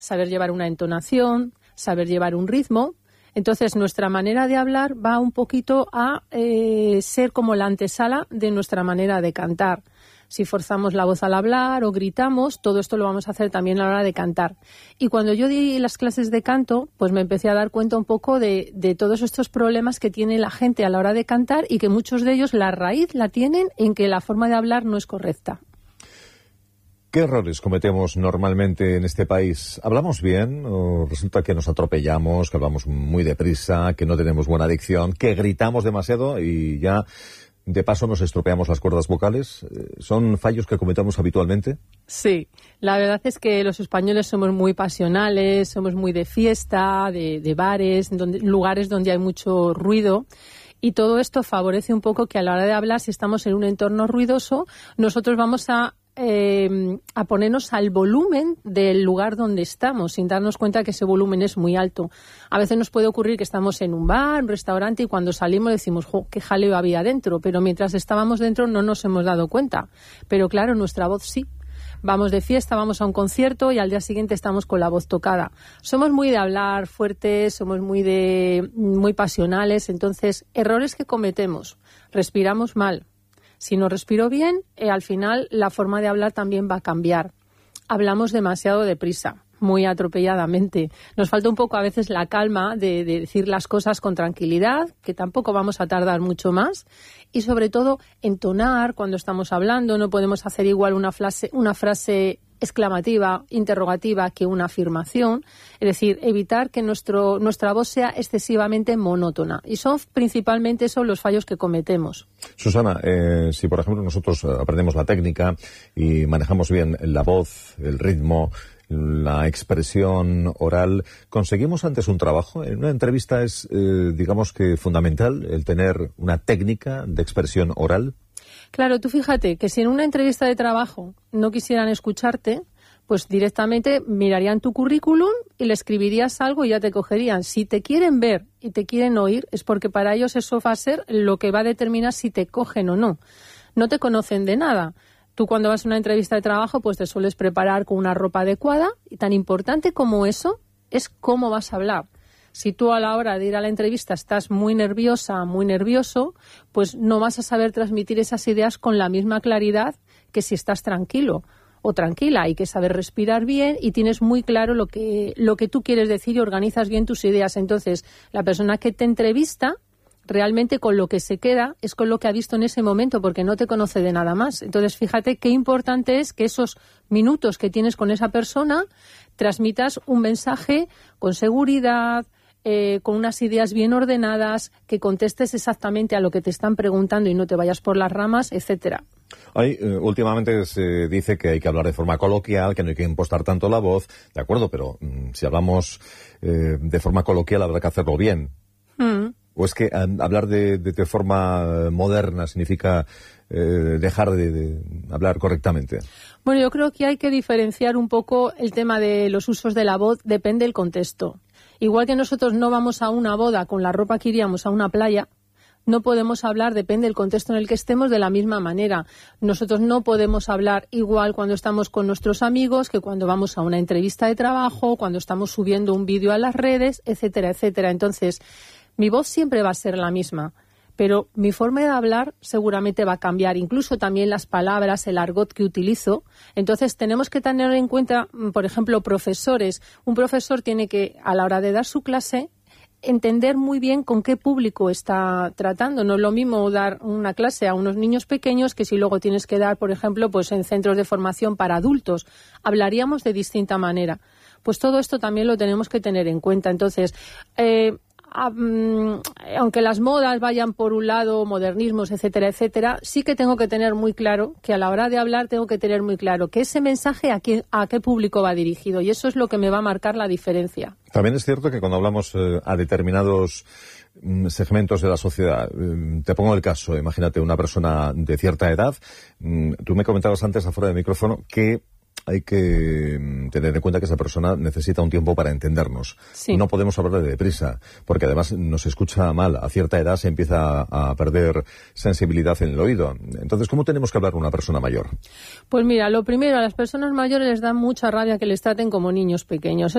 saber llevar una entonación, saber llevar un ritmo. Entonces, nuestra manera de hablar va un poquito a ser como la antesala de nuestra manera de cantar. Si forzamos la voz al hablar o gritamos, todo esto lo vamos a hacer también a la hora de cantar. Y cuando yo di las clases de canto, pues me empecé a dar cuenta un poco de todos estos problemas que tiene la gente a la hora de cantar y que muchos de ellos la raíz la tienen en que la forma de hablar no es correcta. ¿Qué errores cometemos normalmente en este país? ¿Hablamos bien o resulta que nos atropellamos, que hablamos muy deprisa, que no tenemos buena dicción, que gritamos demasiado y ya de paso nos estropeamos las cuerdas vocales? ¿Son fallos que cometemos habitualmente? Sí, la verdad es que los españoles somos muy pasionales, somos muy de fiesta, de bares, lugares donde hay mucho ruido. Y todo esto favorece un poco que a la hora de hablar, si estamos en un entorno ruidoso, nosotros vamos a ponernos al volumen del lugar donde estamos, sin darnos cuenta que ese volumen es muy alto. A veces nos puede ocurrir que estamos en un bar, un restaurante, y cuando salimos decimos, ¡jo, qué jaleo había dentro! Pero mientras estábamos dentro no nos hemos dado cuenta. Pero claro, nuestra voz sí. Vamos de fiesta, vamos a un concierto y al día siguiente estamos con la voz tocada. Somos muy de hablar fuertes, somos muy pasionales, entonces, errores que cometemos. Respiramos mal. Si no respiro bien, al final la forma de hablar también va a cambiar. Hablamos demasiado deprisa, muy atropelladamente. Nos falta un poco a veces la calma de decir las cosas con tranquilidad, que tampoco vamos a tardar mucho más. Y sobre todo, entonar cuando estamos hablando. No podemos hacer igual una frase exclamativa, interrogativa, que una afirmación. Es decir, evitar que nuestra voz sea excesivamente monótona. Y son principalmente esos los fallos que cometemos. Susana, si por ejemplo nosotros aprendemos la técnica y manejamos bien la voz, el ritmo, la expresión oral, ¿conseguimos antes un trabajo? En una entrevista es, digamos que fundamental el tener una técnica de expresión oral. Claro, tú fíjate que si en una entrevista de trabajo no quisieran escucharte, pues directamente mirarían tu currículum y le escribirías algo y ya te cogerían. Si te quieren ver y te quieren oír, es porque para ellos eso va a ser lo que va a determinar si te cogen o no. No te conocen de nada. Tú cuando vas a una entrevista de trabajo, pues te sueles preparar con una ropa adecuada, y tan importante como eso es cómo vas a hablar. Si tú a la hora de ir a la entrevista estás muy nerviosa, muy nervioso, pues no vas a saber transmitir esas ideas con la misma claridad que si estás tranquilo o tranquila. Hay que saber respirar bien y tienes muy claro lo que tú quieres decir y organizas bien tus ideas. Entonces, la persona que te entrevista realmente con lo que se queda es con lo que ha visto en ese momento, porque no te conoce de nada más. Entonces, fíjate qué importante es que esos minutos que tienes con esa persona transmitas un mensaje con seguridad, con unas ideas bien ordenadas, que contestes exactamente a lo que te están preguntando y no te vayas por las ramas, etcétera. Últimamente se dice que hay que hablar de forma coloquial, que no hay que impostar tanto la voz, de acuerdo, pero si hablamos de forma coloquial habrá que hacerlo bien. ¿O es que hablar de forma moderna significa dejar de hablar correctamente? Bueno, yo creo que hay que diferenciar un poco el tema de los usos de la voz, depende del contexto. Igual que nosotros no vamos a una boda con la ropa que iríamos a una playa, no podemos hablar, depende del contexto en el que estemos, de la misma manera. Nosotros no podemos hablar igual cuando estamos con nuestros amigos que cuando vamos a una entrevista de trabajo, cuando estamos subiendo un vídeo a las redes, etcétera, etcétera. Entonces, mi voz siempre va a ser la misma, pero mi forma de hablar seguramente va a cambiar, incluso también las palabras, el argot que utilizo. Entonces tenemos que tener en cuenta, por ejemplo, profesores. Un profesor tiene que, a la hora de dar su clase, entender muy bien con qué público está tratando. No es lo mismo dar una clase a unos niños pequeños que si luego tienes que dar, por ejemplo, pues en centros de formación para adultos. Hablaríamos de distinta manera. Pues todo esto también lo tenemos que tener en cuenta. Entonces, aunque las modas vayan por un lado, modernismos, etcétera, etcétera, sí que tengo que tener muy claro que a la hora de hablar tengo que tener muy claro que ese mensaje a qué público va dirigido, y eso es lo que me va a marcar la diferencia. También es cierto que cuando hablamos a determinados segmentos de la sociedad, te pongo el caso, imagínate una persona de cierta edad, tú me comentabas antes afuera del micrófono que hay que tener en cuenta que esa persona necesita un tiempo para entendernos. Sí. No podemos hablar de deprisa, porque además nos escucha mal. A cierta edad se empieza a perder sensibilidad en el oído. Entonces, ¿cómo tenemos que hablar con una persona mayor? Pues mira, lo primero, a las personas mayores les da mucha rabia que les traten como niños pequeños.